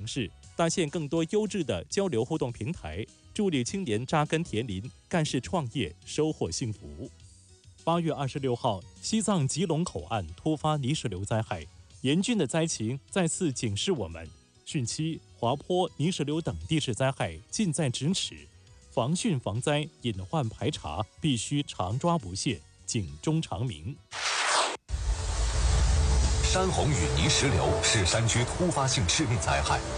市，搭建更多优质的交流互动平台，助力青年扎根田林，干事创业，收获幸福。8月26号，西藏吉隆口岸突发泥石流灾害，严峻的灾情再次警示我们：汛期、滑坡、泥石流等地势灾害近在咫尺，防汛防灾、隐患排查必须常抓不懈，警钟长鸣。 山洪与泥石流是山区突发性致命灾害，